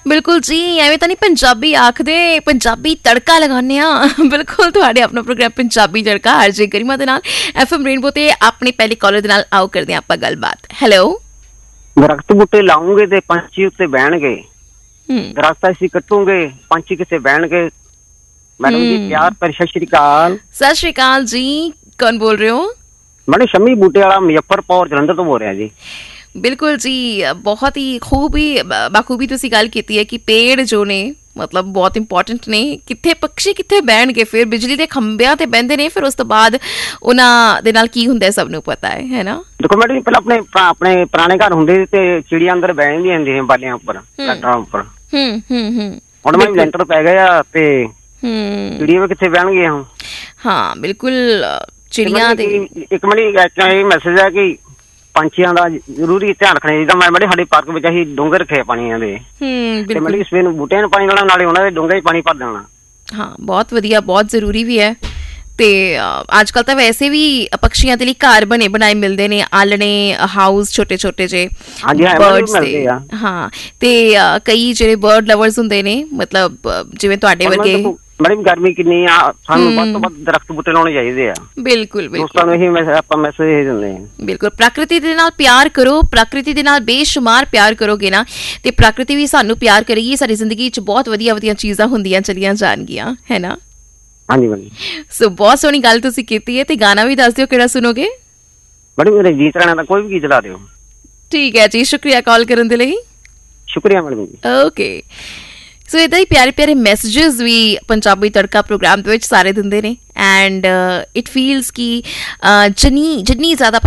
ਬਿਲਕੁਲ ਜੀ, ਐਵੇਂ ਤਾਂ ਨਹੀਂ ਪੰਜਾਬੀ ਆਖਦੇ, ਪੰਜਾਬੀ ਤੜਕਾ ਲਗਾਉਂਦੇ ਆ। ਬਿਲਕੁਲ ਤੁਹਾਡੇ ਆਪਣਾ ਪ੍ਰੋਗਰਾਮ ਪੰਜਾਬੀ ਤੜਕਾ ਆਰਜੇ ਗਰਿਮਾ ਦੇ ਨਾਲ FM ਰੇਨਬੋ ਤੇ ਆਪਣੇ ਪਹਿਲੇ ਕਾਲਰ ਦੇ ਨਾਲ ਆਓ ਕਰਦੇ ਹਾਂ ਆਪਾਂ ਗੱਲਬਾਤ। ਹੈਲੋ। ਦਰਖਤ ਬੂਟੇ ਲਾਉਂਗੇ ਤੇ ਪੰਛੀ ਉੱਤੇ ਬਹਿਣਗੇ, ਦਰਖਤ ਅਸੀਂ ਕੱਟੂਗੇ ਪੰਛੀ ਕਿੱਥੇ ਬਹਿਣਗੇ। ਮੈਡਮ ਜੀ ਪਿਆਰ ਭਰੀ ਸਤਿ ਸ਼੍ਰੀ ਅਕਾਲ। ਸਤਿ ਸ਼੍ਰੀ ਅਕਾਲ ਜੀ, ਕੌਣ ਬੋਲ ਰਹੇ ਹੋ? ਮੈਡਮ ਸ਼ਮੀ ਬੂਟੇ ਵਾਲਾ ਮੁਜ਼ੱਫਰਪੁਰ ਜਲੰਧਰ ਤੋਂ ਬੋਲ ਰਿਹਾ ਜੀ। ਬਿਲਕੁਲ ਜੀ, ਬਹੁਤ ਹੀ ਬਾਖੂਬੀ ਤੁਸੀਂ ਗੱਲ ਕੀਤੀ ਹੈ ਕਿ ਪੇੜ ਜੋ ਨੇ ਮਤਲਬ ਬਹੁਤ ਇੰਪੋਰਟੈਂਟ ਨੇ। ਕਿੱਥੇ ਪੰਛੀ ਕਿੱਥੇ ਬਹਿਣਗੇ, ਫਿਰ ਬਿਜਲੀ ਦੇ ਖੰਭਿਆਂ ਤੇ ਬਹਿੰਦੇ ਨੇ, ਫਿਰ ਉਸ ਤੋਂ ਬਾਅਦ ਉਹਨਾਂ ਦੇ ਨਾਲ ਕੀ ਹੁੰਦਾ ਸਭ ਨੂੰ ਪਤਾ ਹੈ ਨਾ। ਦੇਖੋ ਮੈਡਮ ਪਹਿਲਾਂ ਆਪਣੇ ਪੁਰਾਣੇ ਘਰ ਹੁੰਦੇ ਤੇ ਚਿੜੀਆਂ ਅੰਦਰ ਬਹਿ ਜਾਂਦੀਆਂ ਹੁੰਦੀਆਂ ਬਾਲਿਆਂ ਉੱਪਰ, ਲੈਂਟਰਾਂ ਉੱਪਰ। ਹੁਣ ਮੈਂ ਲੈਂਟਰ ਪੈ ਗਏ ਆ ਤੇ ਚਿੜੀਆਂ ਵੀ ਕਿੱਥੇ ਬਹਿਣਗੀਆਂ ਹੁਣ। ਹਾਂ ਬਿਲਕੁਲ, ਚਿੜੀਆਂ ਦੇ ਇੱਕ ਮਿੰਟ ਇਹ ਮੈਸੇਜ ਹੈ ਕਿ ਪੰਛੀਆਂ ਦਾ ਜ਼ਰੂਰੀ ਧਿਆਨ ਰੱਖਣਾ ਚਾਹੀਦਾ। ਮੈਂ ਬੜੇ ਸਾਡੇ ਪਾਰਕ ਵਿੱਚ ਅਸੀਂ ਡੂੰਘੇ ਰੱਖੇ ਪਾਣੀਆਂ ਦੇ, ਤੇ ਮੈਂ ਸਵੇਰ ਨੂੰ ਬੂਟਿਆਂ ਨੂੰ ਪਾਣੀ ਲਾਉਣਾ, ਨਾਲੇ ਉਹਨਾਂ ਦੇ ਡੂੰਘੇ ਪਾਣੀ ਭਰ ਦੇਣਾ। ਹਾਂ ਬਹੁਤ ਵਧੀਆ, ਬਹੁਤ ਜ਼ਰੂਰੀ ਵੀ ਹੈ। ਤੇ ਅੱਜ ਕੱਲ੍ਹ ਤਾਂ ਵੈਸੇ ਵੀ ਪਕਸ਼ੀਆਂ ਦੇ ਲਈ ਘਰ ਬਣੇ ਬਣਾਏ ਮਿਲਦੇ ਨੇ, ਆਲਣੇ ਹਾਊਸ ਛੋਟੇ ਛੋਟੇ ਜਿਹੇ ਬਰਡਸ ਦੇ। ਹਾਂ, ਤੇ ਕਈ ਜਿਹੜੇ ਬਰਡ ਲਵਰਸ ਹੁੰਦੇ ਨੇ, ਮਤਲਬ ਜਿਵੇਂ ਤੁਹਾਡੇ ਵਰਗੇ। ਮੈਡਮ ਗਰਮੀ ਕਿੰਨੀ ਆ, ਸਾਨੂੰ ਵੱਧ ਤੋਂ ਵੱਧ ਦਰਖਤ ਬੂਟੇ ਲਾਉਣੇ ਚਾਹੀਦੇ ਆ। ਬਿਲਕੁਲ ਦੋਸਤਾਂ ਨੂੰ ਇਹੀ ਆਪਾਂ ਮੈਸੇਜ ਦਿੰਦੇ ਹਾਂ। ਬਿਲਕੁਲ, ਪ੍ਰਕਿਰਤੀ ਦੇ ਨਾਲ ਪਿਆਰ ਕਰੋ, ਪ੍ਰਕਿਰਤੀ ਦੇ ਨਾਲ ਬੇਸ਼ੁਮਾਰ ਪਿਆਰ ਕਰੋਗੇ ਨਾ ਤੇ ਪ੍ਰਕਿਰਤੀ ਵੀ ਸਾਨੂੰ ਪਿਆਰ ਕਰੇਗੀ। ਸਾਡੀ ਜ਼ਿੰਦਗੀ 'ਚ ਬਹੁਤ ਵਧੀਆ ਵਧੀਆ ਚੀਜ਼ਾਂ ਹੁੰਦੀਆਂ ਚਲੀਆਂ ਜਾਣਗੀਆਂ, ਹੈ ਨਾ। ਹਾਂਜੀ ਮੈਡਮ। ਸੋ ਬਹੁਤ ਸੋਹਣੀ ਗੱਲ ਤੁਸੀਂ ਕੀਤੀ ਹੈ। ਤੇ ਗਾਣਾ ਵੀ ਦੱਸ ਦਿਓ ਕਿਹੜਾ ਸੁਣੋਗੇ? ਮੈਡਮ ਮੇਰੇ ਗੀਤ ਰਾਣਾ ਦਾ ਕੋਈ ਵੀ ਗੀਤ ਲਾ ਦਿਓ। ਠੀਕ ਹੈ ਜੀ, ਸ਼ੁਕਰੀਆ ਕਾਲ ਕਰਨ ਦੇ ਲਈ। ਸ਼ੁਕਰੀਆ ਮੈਡਮ ਜੀ। ਓਕੇ। ਸੋ ਇੱਦਾਂ ਹੀ ਪਿਆਰੇ ਪਿਆਰੇ ਮੈਸੇਜਿਸ ਵੀ ਪੰਜਾਬੀ ਤੜਕਾ ਪ੍ਰੋਗਰਾਮ ਦੇ ਵਿੱਚ ਸਾਰੇ ਦਿੰਦੇ ਨੇ। ਐਂਡ ਇਟ ਫੀਲਸ ਕਿ ਜਿੰਨੀ ਜ਼ਿਆਦਾ